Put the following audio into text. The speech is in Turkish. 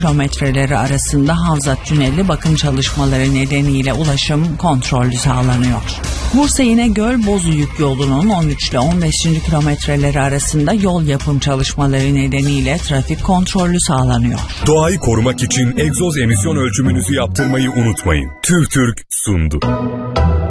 kilometreleri arasında Havzat Tüneli bakım çalışmaları nedeniyle ulaşım kontrollü sağlanıyor. Bursa İnegöl Bozüyük yolunun 13 ile 15. kilometreleri arasında yol yapım çalışmaları nedeniyle trafik kontrollü sağlanıyor. Doğayı korumak için egzoz emisyon ölçümünüzü yaptırmayı unutmayın. TÜVTÜRK sundu.